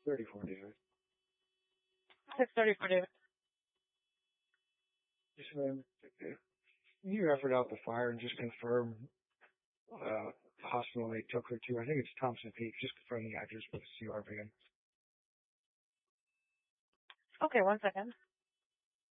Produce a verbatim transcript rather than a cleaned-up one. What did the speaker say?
thirty-four, David. six thirty-four, David. Just um, you effort out the fire and just confirm uh, the hospital they took her to. I think it's Thompson Peak. Just confirm the address with the C R van. Okay, one second.